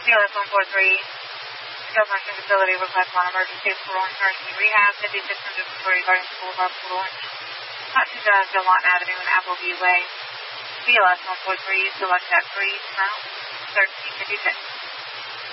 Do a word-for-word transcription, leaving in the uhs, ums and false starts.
B L S one four three, skilled nursing facility, request one emergency for Orange Nursing Rehab, fifty-six hundred Victoria Gardens Boulevard, Port Orange, not two thousand Delmont Avenue and Appleview Way. B L S one four three, select that three, mount, thirteen fifty-six.